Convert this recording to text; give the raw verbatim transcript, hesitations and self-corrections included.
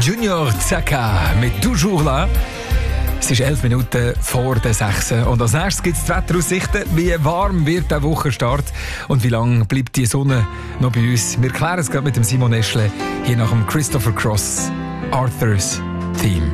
Junior Zaka mit «Toujours là». Es ist elf Minuten vor der sechs. Und als nächstes gibt es die Wetteraussichten. Wie warm wird der Wochenstart und wie lange bleibt die Sonne noch bei uns? Wir klären es gerade mit dem Simon Eschle hier nach dem Christopher Cross Arthur's Theme.